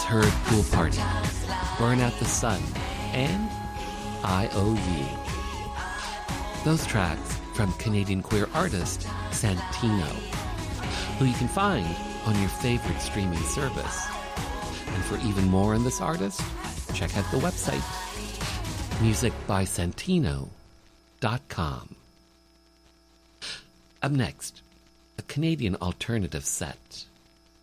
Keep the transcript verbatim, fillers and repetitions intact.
heard Pool Party, Burn Out the Sun, and I O U. Those tracks from Canadian queer artist Santino, who you can find on your favorite streaming service. And for even more on this artist, check out the website music by santino dot com. Up next, a Canadian alternative set.